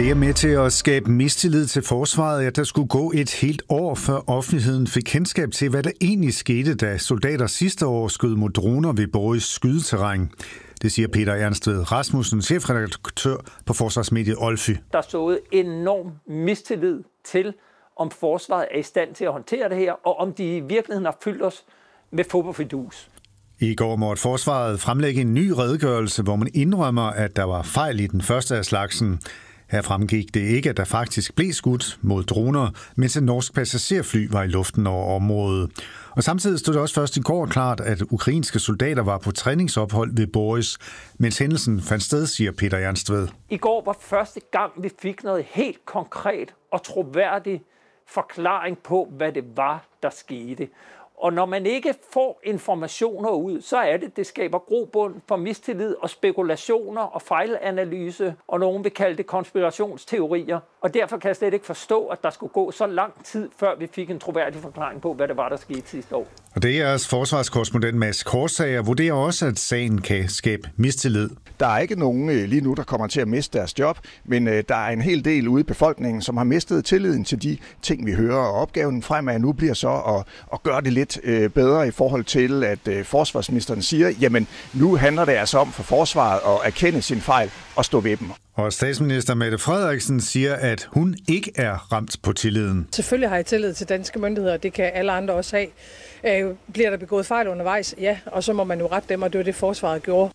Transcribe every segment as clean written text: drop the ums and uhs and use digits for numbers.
Det er med til at skabe mistillid til forsvaret, at der skulle gå et helt år, før offentligheden fik kendskab til, hvad der egentlig skete, da soldater sidste år skød mod droner ved Borges skydeterræn. Det siger Peter Ernstved Rasmussen, chefredaktør på forsvarsmediet Olfy. Der stod enorm mistillid til, om forsvaret er i stand til at håndtere det her, og om de i virkeligheden har fyldt os med fodboldfidus. I går måtte forsvaret fremlægge en ny redegørelse, hvor man indrømmer, at der var fejl i den første af slagsen. Her fremgik det ikke, at der faktisk blev skudt mod droner, mens en norsk passagerfly var i luften over området. Og samtidig stod det også først i går klart, at ukrainske soldater var på træningsophold ved Borges, mens hændelsen fandt sted, siger Peter Ernstved. I går var første gang, vi fik noget helt konkret og troværdig forklaring på, hvad det var, der skete. Og når man ikke får informationer ud, så er det skaber grobund for mistillid og spekulationer og fejlanalyse, og nogen vil kalde det konspirationsteorier. Og derfor kan jeg slet ikke forstå, at der skulle gå så lang tid, før vi fik en troværdig forklaring på, hvad det var, der skete sidste år. Og det er forsvarskorrespondent Mads Korsager vurderer også, at sagen kan skabe mistillid. Der er ikke nogen lige nu, der kommer til at miste deres job, men der er en hel del ude i befolkningen, som har mistet tilliden til de ting, vi hører. Og opgaven fremad nu bliver så at gøre det lidt bedre i forhold til, at forsvarsministeren siger, jamen nu handler det altså om for forsvaret at erkende sin fejl og stå ved dem. Og statsminister Mette Frederiksen siger, at hun ikke er ramt på tilliden. Selvfølgelig har jeg tillid til danske myndigheder, det kan alle andre også have. Bliver der begået fejl undervejs? Ja, og så må man jo rette dem, og det var det forsvaret gjorde.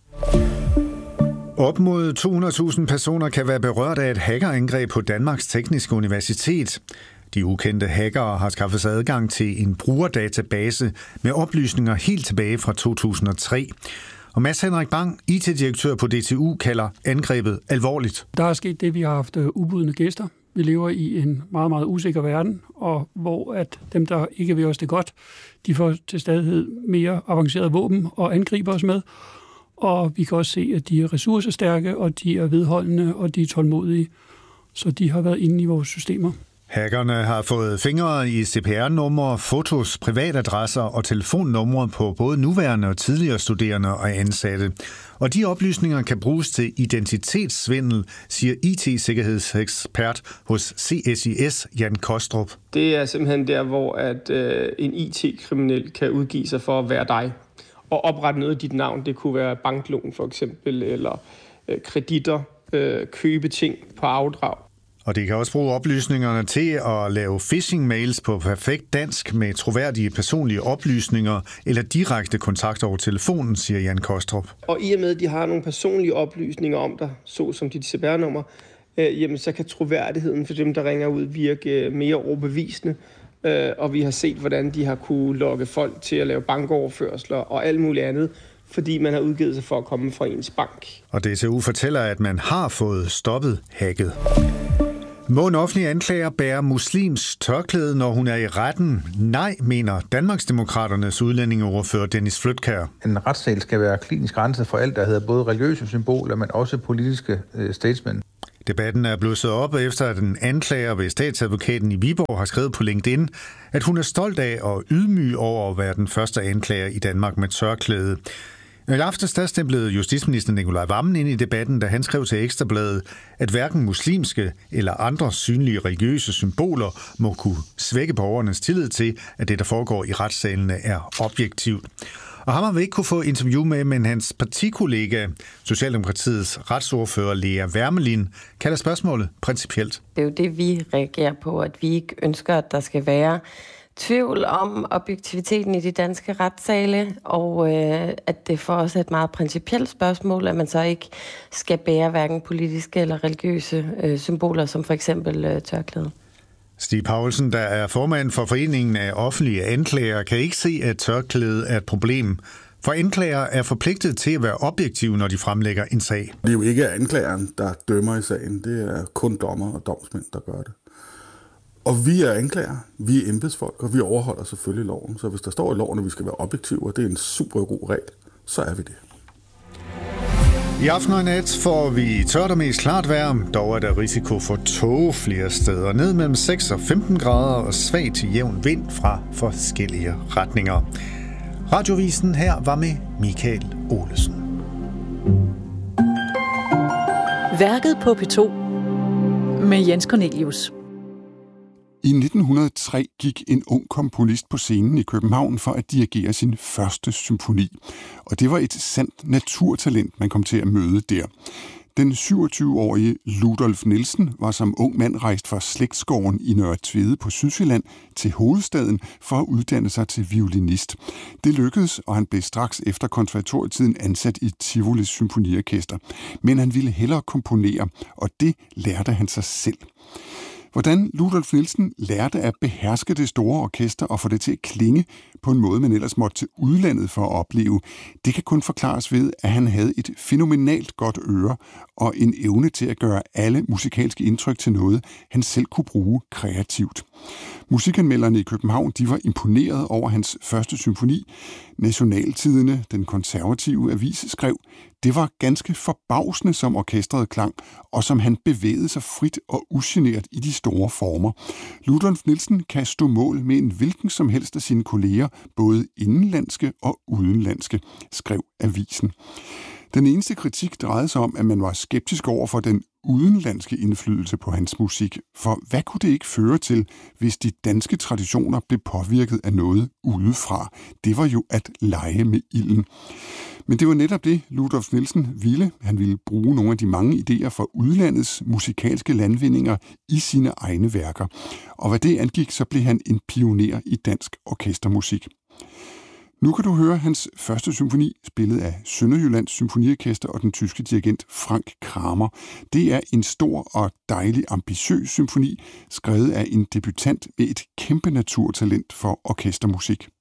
Op mod 200.000 personer kan være berørt af et hackerangreb på Danmarks Tekniske Universitet. De ukendte hackere har skaffet sig adgang til en brugerdatabase med oplysninger helt tilbage fra 2003. Og Mads Henrik Bang, IT-direktør på DTU, kalder angrebet alvorligt. Der er sket det, vi har haft ubudne gæster. Vi lever i en meget, meget usikker verden, og hvor at dem, der ikke vil os det godt, de får til stadighed mere avancerede våben og angriber os med. Og vi kan også se, at de er ressourcestærke, og de er vedholdende, og de er tålmodige. Så de har været inde i vores systemer. Hackerne har fået fingre i CPR-numre, fotos, privatadresser og telefonnumre på både nuværende og tidligere studerende og ansatte. Og de oplysninger kan bruges til identitetssvindel, siger IT-sikkerhedsekspert hos CSIS Jan Kostrup. Det er simpelthen der, hvor at en IT-kriminel kan udgive sig for at være dig og oprette noget af dit navn. Det kunne være banklån for eksempel, eller kreditter, købe ting på afdrag. Og det kan også bruge oplysningerne til at lave phishing-mails på perfekt dansk med troværdige personlige oplysninger eller direkte kontakt over telefonen, siger Jan Kostrup. Og i og med, at de har nogle personlige oplysninger om dig, såsom dit CPR-nummer, jamen så kan troværdigheden for dem, der ringer ud, virke mere overbevisende. Og vi har set, hvordan de har kunne lokke folk til at lave bankoverførsler og alt muligt andet, fordi man har udgivet sig for at komme fra ens bank. Og DTU fortæller, at man har fået stoppet hacket. Må en offentlig anklager bære muslims tørklæde, når hun er i retten? Nej, mener Danmarksdemokraternes udlændingeordfører Dennis Flydtkjær. En retssal skal være klinisk renset for alt, der hedder både religiøse symboler, men også politiske statements. Debatten er blusset op efter, at en anklager ved statsadvokaten i Viborg har skrevet på LinkedIn, at hun er stolt af og ydmyg over at være den første anklager i Danmark med tørklæde. I aftes der stemplede justitsminister Nicolai Wammen ind i debatten, da han skrev til Ekstrabladet, at hverken muslimske eller andre synlige religiøse symboler må kunne svække borgernes tillid til, at det, der foregår i retssalene, er objektivt. Og ham har vi ikke kunne få interview med, men hans partikollega, Socialdemokratiets retsordfører Lea Wermelin, kalder spørgsmålet principielt. Det er jo det, vi reagerer på, at vi ikke ønsker, at der skal være tvivl om objektiviteten i de danske retssale, og at det for os er et meget principielt spørgsmål, at man så ikke skal bære hverken politiske eller religiøse symboler, som for eksempel tørklæde. Stig Paulsen, der er formand for Foreningen af Offentlige Anklager, kan ikke se, at tørklæde er et problem. For anklager er forpligtet til at være objektive, når de fremlægger en sag. Det er jo ikke anklageren, der dømmer i sagen. Det er kun dommer og domsmænd, der gør det. Og vi er anklager, vi er embedsfolk, og vi overholder selvfølgelig loven. Så hvis der står i loven, at vi skal være objektive, og det er en super god regel, så er vi det. I aften og i nat får vi tørt og mest klart vejr. Dog er der risiko for tåge flere steder. Ned mellem 6 og 15 grader og svag til jævn vind fra forskellige retninger. Radiovisen her var med Michael Olesen. Værket på P2. med Jens Cornelius. I 1903 gik en ung komponist på scenen i København for at dirigere sin første symfoni. Og det var et sandt naturtalent, man kom til at møde der. Den 27-årige Ludolf Nielsen var som ung mand rejst fra slægtsgården i Nørre Tvede på Sydsjælland til hovedstaden for at uddanne sig til violinist. Det lykkedes, og han blev straks efter konservatorietiden ansat i Tivolis Symfoniorkester. Men han ville hellere komponere, og det lærte han sig selv. Hvordan Ludolf Nielsen lærte at beherske det store orkester og få det til at klinge på en måde, man ellers måtte til udlandet for at opleve, det kan kun forklares ved, at han havde et fænomenalt godt øre og en evne til at gøre alle musikalske indtryk til noget, han selv kunne bruge kreativt. Musikanmelderne i København, de var imponeret over hans første symfoni. Nationaltidene, den konservative avis, skrev, det var ganske forbavsende, som orkestret klang, og som han bevægede sig frit og ugenert i de store former. Ludolf Nielsen kan stå mål med en hvilken som helst af sine kolleger, både indenlandske og udenlandske, skrev avisen. Den eneste kritik drejede sig om, at man var skeptisk over for den udenlandske indflydelse på hans musik. For hvad kunne det ikke føre til, hvis de danske traditioner blev påvirket af noget udefra? Det var jo at lege med ilden. Men det var netop det, Ludolf Nielsen ville. Han ville bruge nogle af de mange idéer fra udlandets musikalske landvindinger i sine egne værker. Og hvad det angik, så blev han en pioner i dansk orkestermusik. Nu kan du høre hans første symfoni, spillet af Sønderjyllands Symfoniorkester og den tyske dirigent Frank Kramer. Det er en stor og dejlig ambitiøs symfoni, skrevet af en debutant med et kæmpe naturtalent for orkestermusik.